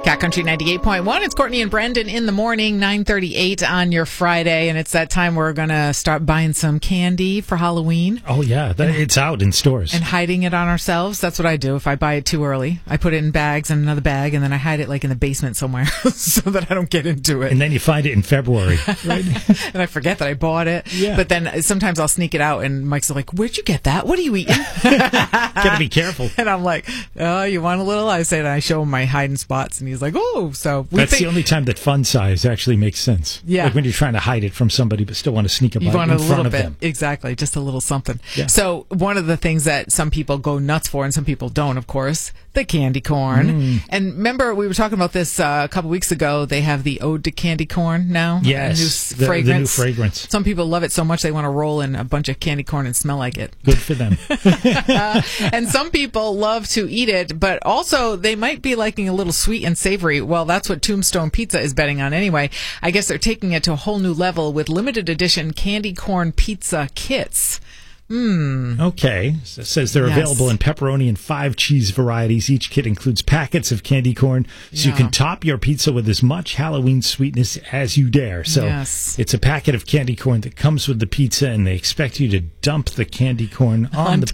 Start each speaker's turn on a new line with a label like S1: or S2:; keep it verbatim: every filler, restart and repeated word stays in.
S1: Got Country ninety-eight point one. It's Courtney and Brendan in the morning, nine thirty-eight on your Friday. And it's that time we're going to start buying some candy for Halloween.
S2: Oh, yeah. That, it's out in stores.
S1: And hiding it on ourselves. That's what I do. If I buy it too early, I put it in bags and another bag, and then I hide it like in the basement somewhere so that I don't get into it.
S2: And then you find it in February. Right?
S1: And I forget that I bought it.
S2: Yeah.
S1: But then sometimes I'll sneak it out, and Mike's like, where'd you get that? What are you eating?
S2: Gotta be careful.
S1: And I'm like, oh, you want a little? I say, and I show him my hiding spots, and he's like, oh, so we
S2: That's
S1: think-
S2: the only time that fun size actually makes sense.
S1: Yeah.
S2: Like when you're trying to hide it from somebody but still want to sneak a
S1: You
S2: bite
S1: want
S2: in
S1: a
S2: front
S1: little
S2: of
S1: bit.
S2: them.
S1: Exactly. Just a little something.
S2: Yeah.
S1: So one of the things that some people go nuts for, and some people don't, of course, the candy corn.
S2: Mm.
S1: And remember, we were talking about this uh, a couple weeks ago. They have the Ode to Candy Corn now.
S2: Yes.
S1: A new
S2: The, the
S1: fragrance.
S2: new fragrance.
S1: Some people love it so much they want to roll in a bunch of candy corn and smell like it.
S2: Good for them.
S1: uh, and some people love to eat it, but also they might be liking a little sweet and savory. Well, that's what Tombstone Pizza is betting on anyway. I guess they're taking it to a whole new level with limited edition candy corn pizza kits. Hmm.
S2: Okay. So it says they're
S1: Yes.
S2: available in pepperoni and five cheese varieties. Each kit includes packets of candy corn, so
S1: Yeah.
S2: you can top your pizza with as much Halloween sweetness as you dare. So
S1: Yes.
S2: it's a packet of candy corn that comes with the pizza, and they expect you to dump the candy corn on,
S1: On
S2: the